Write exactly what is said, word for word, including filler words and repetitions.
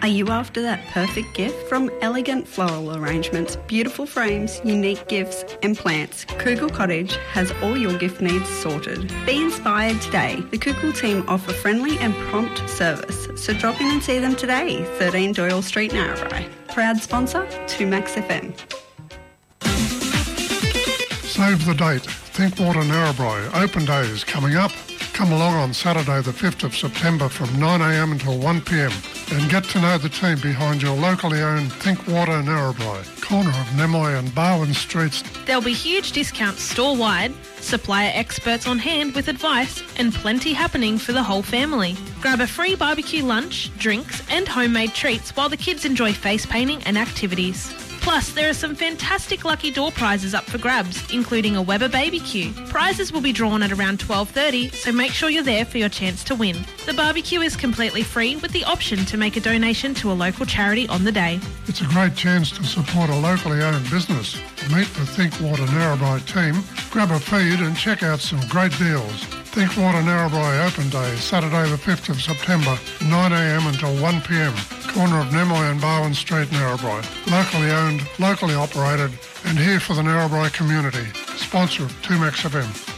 Are you after that perfect gift? From elegant floral arrangements, beautiful frames, unique gifts and plants, Kugel Cottage has all your gift needs sorted. Be inspired today. The Kugel team offer friendly and prompt service, so drop in and see them today, thirteen Doyle Street, Narrabri. Proud sponsor, two Max F M. Save the date. Think Water Narrabri. Open day is coming up. Come along on Saturday the fifth of September from nine a m until one p m and get to know the team behind your locally owned Think Water Narrabri, corner of Nemoy and Barwon Streets. There'll be huge discounts store-wide, supplier experts on hand with advice, and plenty happening for the whole family. Grab a free barbecue lunch, drinks and homemade treats while the kids enjoy face painting and activities. Plus, there are some fantastic lucky door prizes up for grabs, including a Weber baby queue. Prizes will be drawn at around twelve thirty, so make sure you're there for your chance to win. The barbecue is completely free with the option to make a donation to a local charity on the day. It's a great chance to support a locally owned business. Meet the Think Water Narrabri team, grab a feed and check out some great deals. Think Water Narrabri Open Day, Saturday the fifth of September, nine a m until one p m, corner of Nemoy and Barwon Street, Narrabri. Locally owned, locally operated, and here for the Narrabri community. Sponsor of two Max F M.